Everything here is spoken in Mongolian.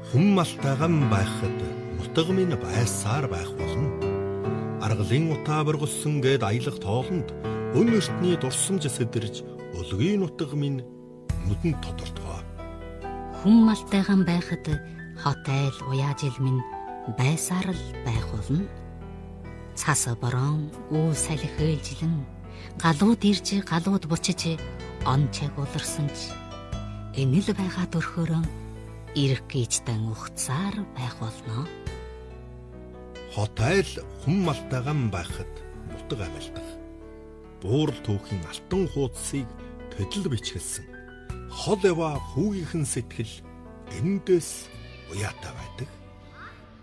Хүн малтайган байхад нутаг минь байсаар байх болно. Аргалын утаа бургалсан гээд аялах тоолонд өн эртний дурсамж сэдэрж өлгийн нутаг минь нүдэнд тодортгоо. Хүн малтайган байхад хот айл уяажил минь байсаар л байх болно. Цас борон үл салхи ээлжлэн галууд ирж галууд бучиж он чаг уларсан ч энэл байгаа дөрхөөрөн ирэх гीचтэн ухцаар байх болно. Хот айл хүн малтайган байхад нутаг амьалдах. Буурал түүхийн алтан хуудсыг төдөл бичгэлсэн. Хол ява хүүгийнхэн сэтгэл эндээс уяатай байдаг.